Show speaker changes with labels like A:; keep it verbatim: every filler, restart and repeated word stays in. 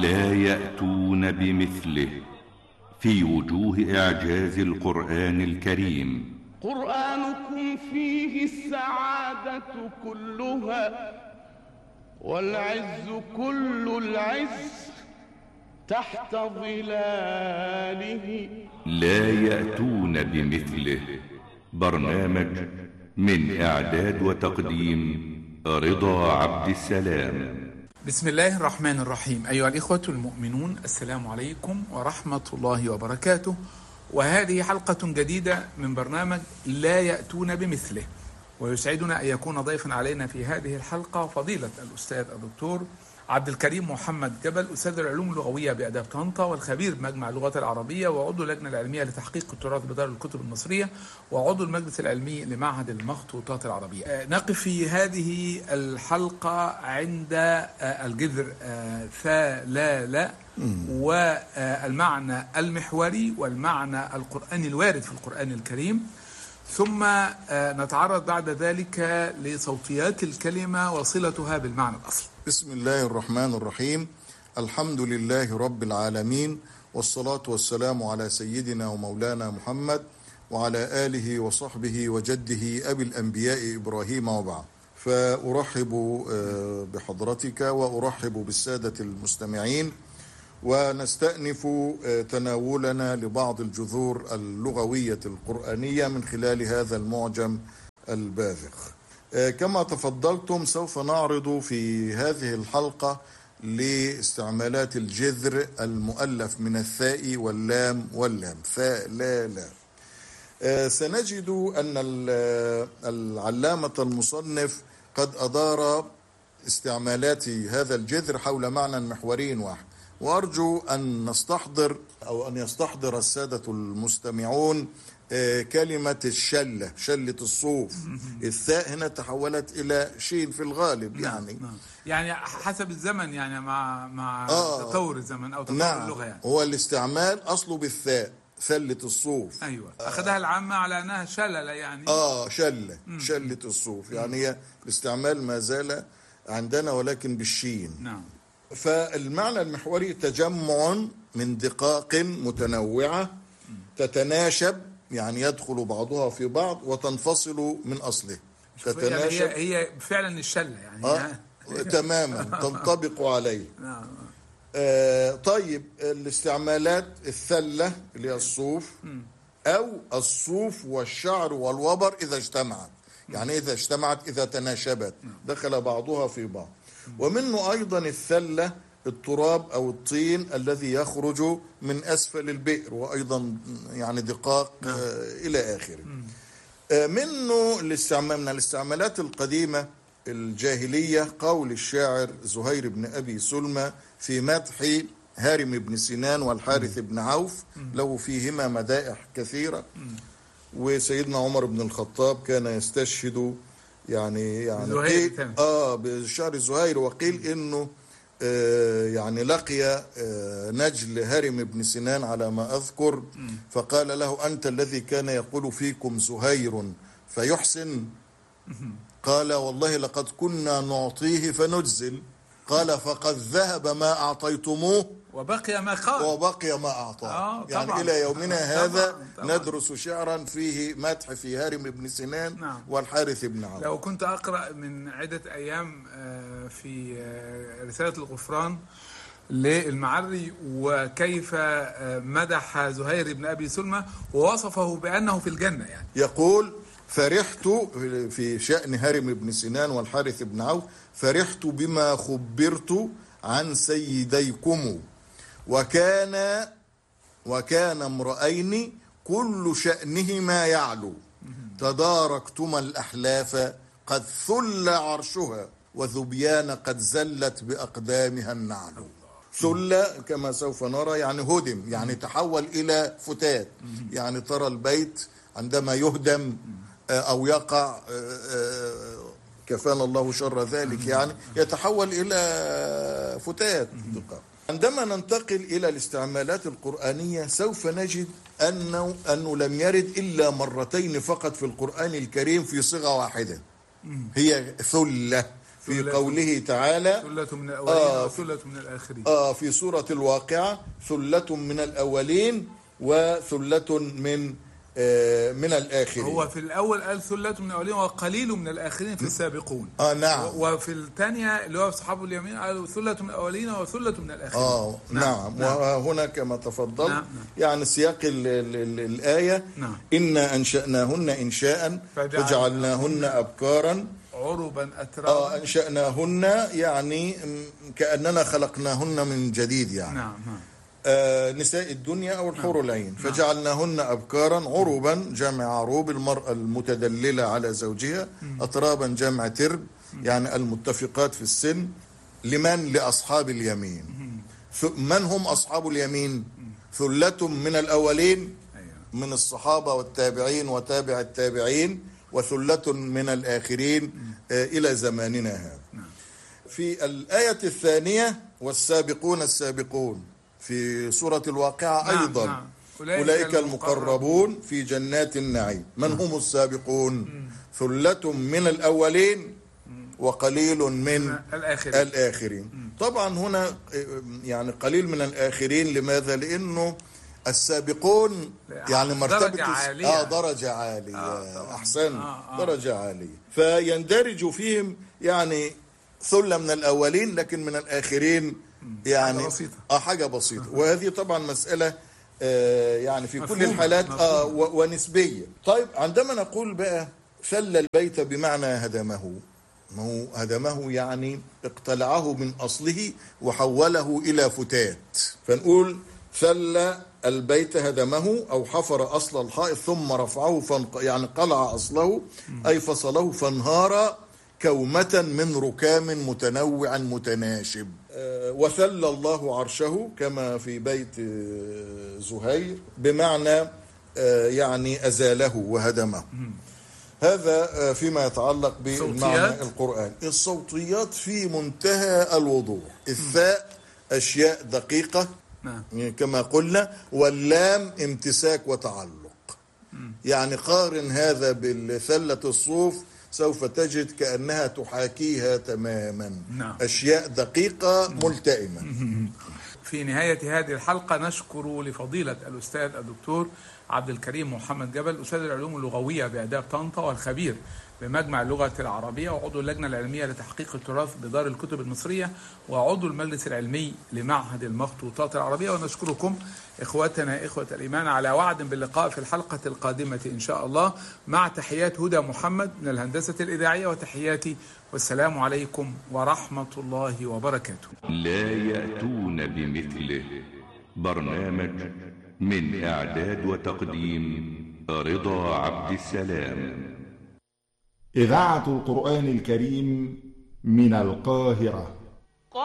A: لا يأتون بمثله في وجوه إعجاز القرآن الكريم.
B: قرآنكم فيه السعادة كلها والعز كل العز تحت ظلاله.
A: لا يأتون بمثله. برنامج من إعداد وتقديم رضا عبد السلام.
C: بسم الله الرحمن الرحيم. أيها الإخوة المؤمنون، السلام عليكم ورحمة الله وبركاته. وهذه حلقة جديدة من برنامج لا يأتون بمثله، ويسعدنا أن يكون ضيفا علينا في هذه الحلقة فضيلة الأستاذ الدكتور عبد الكريم محمد جبل، أستاذ العلوم اللغوية بآداب طنطا والخبير بمجمع اللغات العربية وعضو اللجنة العلمية لتحقيق التراث بدار الكتب المصرية وعضو المجلس العلمي لمعهد المخطوطات العربية. نقف في هذه الحلقة عند الجذر ثلالا والمعنى المحوري والمعنى القرآني الوارد في القرآن الكريم، ثم نتعرض بعد ذلك لصوتيات الكلمة وصلتها بالمعنى الأصلي.
D: بسم الله الرحمن الرحيم. الحمد لله رب العالمين، والصلاة والسلام على سيدنا ومولانا محمد وعلى آله وصحبه وجده أبي الأنبياء إبراهيم، وبعد. فأرحب بحضرتك وأرحب بالسادة المستمعين، ونستأنف تناولنا لبعض الجذور اللغوية القرآنية من خلال هذا المعجم الباذخ. كما تفضلتم سوف نعرض في هذه الحلقة لاستعمالات الجذر المؤلف من الثاء واللام واللام، ثاء لا لا. سنجد أن العلامة المصنف قد أدار استعمالات هذا الجذر حول معنى محوري واحد، وأرجو أن نستحضر أو أن يستحضر السادة المستمعون كلمة الشلة، شلة الصوف. الثاء هنا تحولت إلى شين في الغالب، يعني
C: نعم. يعني حسب الزمن، يعني مع مع
D: آه
C: تطور الزمن أو تطور
D: نعم.
C: اللغة، يعني
D: هو الاستعمال أصله بالثاء، سلة الصوف.
C: أيوة، أخذها العامة على أنها شللة، يعني
D: آه شلة، شلة الصوف، يعني هي الاستعمال ما زال عندنا ولكن بالشين.
C: نعم.
D: فالمعنى المحوري تجمع من دقائق متنوعة تتناشب، يعني يدخل بعضها في بعض وتنفصل من أصله.
C: تتناشب، يعني هي هي فعلا الشلة، يعني
D: آه تماما تنطبق عليه.
C: نعم.
D: آه طيب، الاستعمالات الثلة اللي هي الصوف، أو الصوف والشعر والوبر إذا اجتمعت، يعني إذا اجتمعت إذا تناشبت دخل بعضها في بعض. ومنه أيضا الثلة التراب أو الطين الذي يخرج من أسفل البئر، وأيضا يعني دقاق آه إلى آخره. آه منه الاستعمال من الاستعمالات القديمة الجاهلية قول الشاعر زهير بن أبي سلمى في مدح هارم بن سنان والحارث بن عوف، له فيهما مدائح كثيرة. وسيدنا عمر بن الخطاب كان يستشهد يعني يعني قيل اه بالشعر الزهير، وقيل انه آه يعني لقي آه نجل هارم بن سنان على ما اذكر، فقال له: انت الذي كان يقول فيكم زهير فيحسن؟ قال: والله لقد كنا نعطيه فنجزل. قال: فقد ذهب ما اعطيتموه
C: وبقي ما قال
D: وبقي ما أعطاه.
C: آه
D: يعني
C: طبعًا.
D: إلى يومنا
C: طبعًا.
D: هذا
C: طبعًا.
D: ندرس شعرا فيه مدح في هارم بن سنان.
C: نعم.
D: والحارث بن عوف.
C: لو كنت أقرأ من عدة أيام في رسالة الغفران للمعري وكيف مدح زهير بن أبي سلمى ووصفه بأنه في الجنة، يعني
D: يقول: فرحت في شأن هارم بن سنان والحارث بن عوف: فرحت بما خبرت عن سيديكم، وكان وكان امرئين كل شأنهما يعلو، تداركتما الأحلاف قد ثل عرشها، وذبيان قد زلت بأقدامها النعل. ثل كما سوف نرى يعني هدم، يعني تحول إلى فتات. يعني ترى البيت عندما يهدم أو يقع، كفانا الله شر ذلك، يعني يتحول إلى فتات. عندما ننتقل إلى الاستعمالات القرآنية سوف نجد أنه, أنه لم يرد إلا مرتين فقط في القرآن الكريم في صيغة واحدة، هي ثلة. في قوله تعالى
C: ثلة من الأولين
D: آه
C: وثلة من الآخرين.
D: آه في سورة الواقعة ثلة من الأولين وثلة من آه من الآخرين.
C: هو في الأول قال ثلة من الأولين وقليل من الآخرين في السابقون.
D: آه نعم.
C: وفي الثانية اللي هو أصحاب اليمين قالوا ثلة من الأولين وثلة من الآخرين.
D: آه نعم, نعم. نعم. وهنا كما تفضل نعم. يعني سياق ال ال ال الآية نعم. إنا أنشأناهن إنشاء فجعلناهن أبكارا
C: عربا أترابا.
D: آه أنشأناهن يعني كأننا خلقناهن من جديد يعني
C: نعم نعم.
D: آه نساء الدنيا أو الحور العين. فجعلناهن أبكارا عربا جمع عروب المرأة المتدللة على زوجها، أترابا جمع ترب يعني المتفقات في السن. لمن؟ لأصحاب اليمين. من هم أصحاب اليمين؟ ثلة من الأولين من الصحابة والتابعين وتابع التابعين، وثلة من الآخرين آه إلى زماننا هذا. في الآية الثانية والسابقون السابقون في سورة الواقعة نعم أيضا نعم. أولئك, أولئك المقربون في جنات النعيم. من نعم. هم السابقون؟ مم. ثلة من الأولين وقليل من الآخرين, الآخرين. طبعا هنا يعني قليل من الآخرين. لماذا؟ لأنه السابقون يعني مرتبة
C: درجة عالية.
D: آه درجة عالية آه أحسن
C: آه آه.
D: درجة عالية، فيندرج فيهم يعني ثلة من الأولين لكن من الآخرين يعني
C: حاجة بسيطة.
D: آه حاجة بسيطة. وهذه طبعا مسألة آه يعني في كل الحالات آه ونسبية. طيب عندما نقول بقى فل البيت بمعنى هدمه، ما هو هدمه يعني اقتلعه من أصله وحوله إلى فتات، فنقول فل البيت هدمه أو حفر أصل الحائط ثم رفعه فانق... يعني قلع أصله أي فصله فانهار كومة من ركام متنوع متناشب. أه وثل الله عرشه كما في بيت زهير بمعنى أه يعني أزاله وهدمه. هذا فيما يتعلق بالمعنى القرآن. الصوتيات في منتهى الوضوح. الثاء أشياء دقيقة كما قلنا، واللام امتساك وتعلق. يعني قارن هذا بالثلة الصوف سوف تجد كأنها تحاكيها تماما. نعم. أشياء دقيقة ملتئمة.
C: في نهاية هذه الحلقة نشكر لفضيلة الأستاذ الدكتور عبد الكريم محمد جبل أستاذ العلوم اللغوية بآداب طنطا والخبير بمجمع اللغة العربية وعضو اللجنة العلمية لتحقيق التراث بدار الكتب المصرية وعضو المجلس العلمي لمعهد المخطوطات العربية. ونشكركم إخوتنا إخوة الإيمان على وعد باللقاء في الحلقة القادمة إن شاء الله، مع تحيات هدى محمد من الهندسة الإذاعية وتحياتي، والسلام عليكم ورحمة الله وبركاته.
A: لا يأتون بمثله. برنامج من إعداد وتقديم رضا عبد السلام.
E: إذاعة القرآن الكريم من القاهرة.